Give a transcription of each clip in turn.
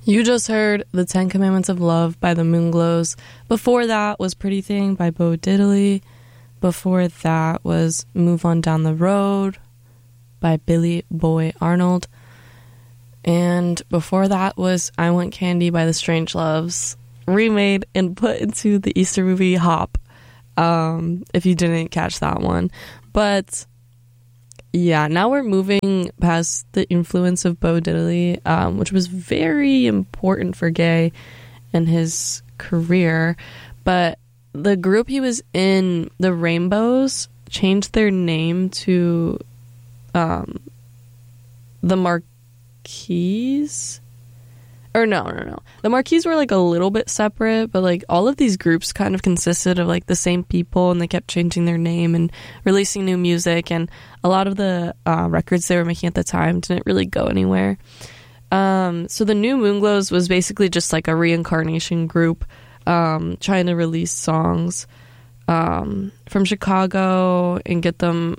You just heard The 10 Commandments of Love by the Moonglows. Before that was Pretty Thing by Bo Diddley. Before that was Move On Down the Road by Billy Boy Arnold. And before that was I Want Candy by the Strangeloves, remade and put into the Easter movie Hop, if you didn't catch that one. But yeah, now we're moving past the influence of Bo Diddley, which was very important for Gaye and his career. But the group he was in, the Rainbows, changed their name to the Marquis. Or no. The Marquis were like a little bit separate, but like all of these groups kind of consisted of like the same people, and they kept changing their name and releasing new music, and a lot of the records they were making at the time didn't really go anywhere. So the New Moonglows was basically just like a reincarnation group trying to release songs from Chicago and get them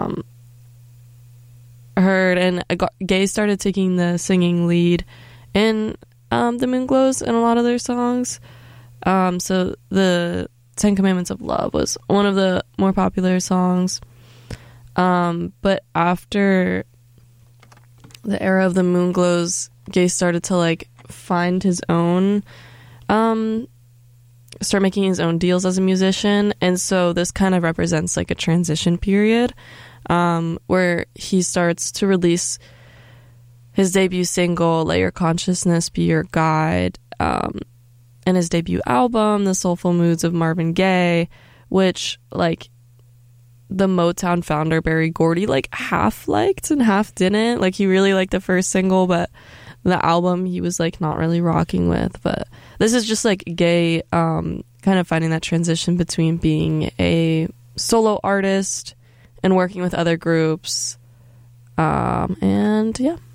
heard, and Gaye started taking the singing lead in the Moonglows in a lot of their songs. So the 10 Commandments of Love was one of the more popular songs. But after the era of the Moonglows, Gaye started to like find his own, start making his own deals as a musician. And so this kind of represents like a transition period, where he starts to release his debut single, Let Your Consciousness Be Your Guide, and his debut album, The Soulful Moods of Marvin Gaye, which, like, the Motown founder, Berry Gordy, like, half liked and half didn't. Like, he really liked the first single, but the album he was, like, not really rocking with. But this is just, like, Gaye kind of finding that transition between being a solo artist and working with other groups. And, yeah.